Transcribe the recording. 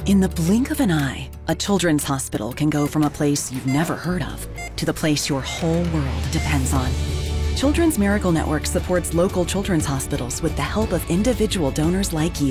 In the blink of an eye, a children's hospital can go from a place you've never heard of to the place your whole world depends on. Children's Miracle Network supports local children's hospitals with the help of individual donors like you.